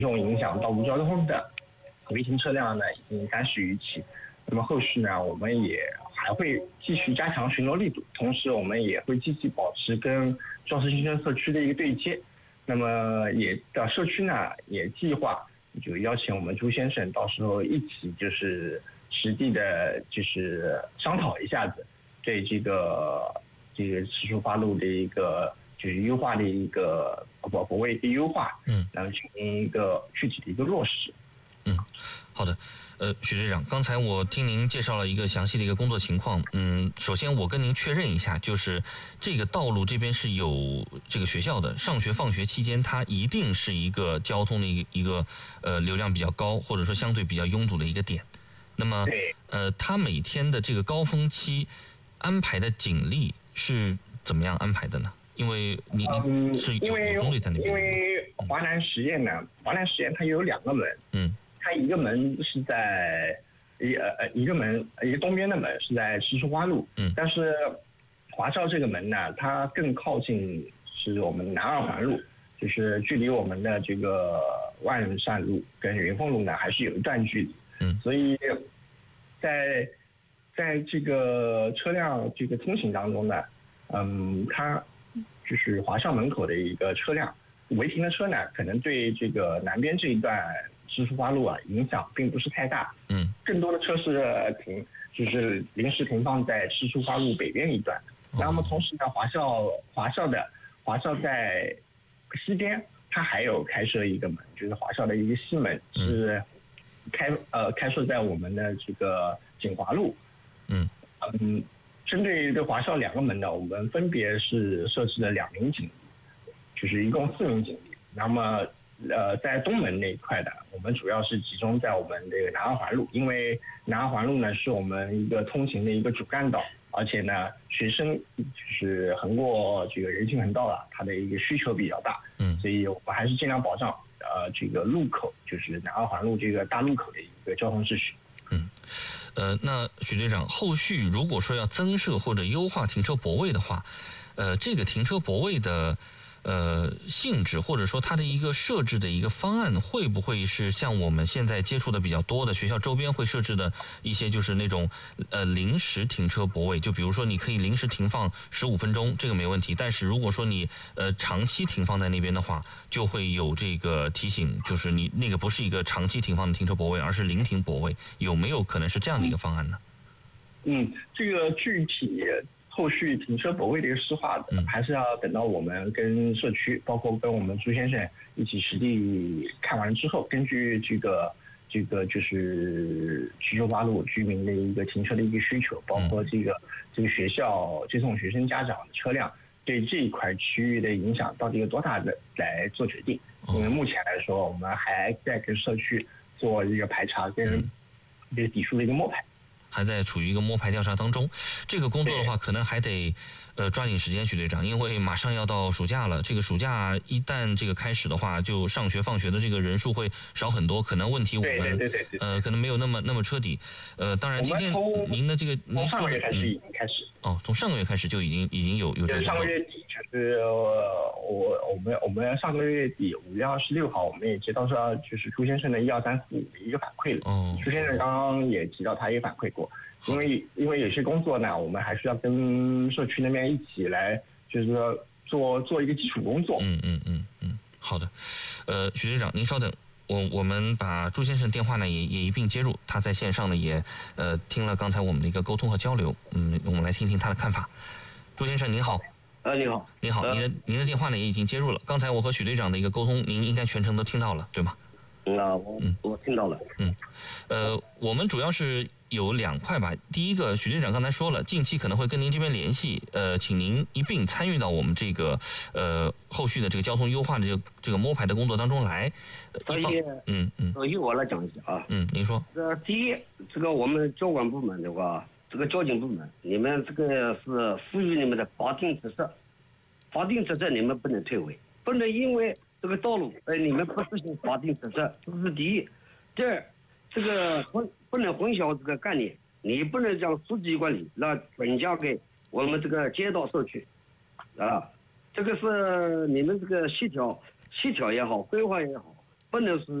重影响道路交通的违停车辆呢，已经3十余起。那么后续呢，我们也还会继续加强巡逻力度，同时我们也会积极保持跟肇事新生社区的一个对接。那么社区呢也计划就邀请我们朱先生到时候一起就是实地的就是商讨一下子，对这个石书花路的一个就是优化的一个泊位的优化，然后进行一个具体的一个落实。 好的。许队长，刚才我听您介绍了一个详细的一个工作情况。首先我跟您确认一下，就是这个道路这边是有这个学校的，上学放学期间它一定是一个交通的一个流量比较高，或者说相对比较拥堵的一个点。那么它每天的这个高峰期安排的警力是怎么样安排的呢？因为你是有中队在那边。 因为华南实验它有2个门，它一个门是在一个东边的门是在石书花路，但是华少这个门呢，它更靠近是我们南2环路，就是距离我们的这个万善路跟云凤路呢还是有一段距离，所以在这个车辆这个通行当中呢，它就是华少门口的一个车辆违停的车呢，可能对这个南边这一段石书花路影响并不是太大，更多的车是就是临时停放在石书花路北边一段。那么同时呢，华少在西边，它还有开设一个门，就是华少的一个西门是开设在我们的这个锦华路。针对这华少2个门呢，我们分别是设置了2名警力，就是一共4名警力。那么在东门那一块的，我们主要是集中在我们这个南2环路，因为南2环路呢是我们一个通行的一个主干道，而且呢学生就是横过这个人行横道了，它的一个需求比较大，所以我们还是尽量保障这个路口，就是南2环路这个大路口的一个交通秩序。 那许队长，后续如果说要增设或者优化停车泊位的话，这个停车泊位的性质或者说它的一个设置的一个方案，会不会是像我们现在接触的比较多的学校周边会设置的一些就是那种临时停车泊位？就比如说你可以临时停放15分钟，这个没问题，但是如果说你长期停放在那边的话，就会有这个提醒，就是你那个不是一个长期停放的停车泊位，而是临停泊位，有没有可能是这样的一个方案呢？ 这个具体后续停车泊位的一个施划的，还是要等到我们跟社区，包括跟我们朱先生一起实地看完之后，根据这个就是石书花路居民的一个停车的一个需求，包括这个学校接送学生家长的车辆对这一块区域的影响到底有多大的来做决定。因为目前来说，我们还在跟社区做一个排查跟这个底数的一个摸排。 还在处于一个摸排调查当中，这个工作的话，可能还得抓紧时间，许队长，因为马上要到暑假了。这个暑假一旦这个开始的话，就上学放学的这个人数会少很多，可能问题我们可能没有那么彻底。当然，今天您的这个您说的已经开始从上个月开始就已经有这个。 上个月底就是我们上个月底5月26号，我们也接到就是朱先生的12345的一个反馈了。朱先生刚刚也提到他也反馈过。因为有些工作呢，我们还是要跟社区那边一起来，就是说做一个基础工作。 好的，许队长，您稍等，我们把朱先生电话呢也一并接入，他在线上呢也听了刚才我们的一个沟通和交流，我们来听听他的看法。朱先生您好。 你好， 您的电话呢也已经接入了，刚才我和许队长的一个沟通，您应该全程都听到了，对吗？ 我听到了。 我们主要是有2块吧。第一个，许队长刚才说了，近期可能会跟您这边联系，请您一并参与到我们这个后续的这个交通优化的这个摸排的工作当中来。 所以我来讲一下啊。 您说。 第一，这个我们交管部门的话，这个交警部门，你们这个是赋予你们的法定职责，你们不能退回，不能因为这个道路你们不执行法定职责，这是第一。第二，这个不能混淆这个概念，你不能将书记管理转嫁给我们这个街道社区啊。这个是你们这个协调也好，规划也好， 不能是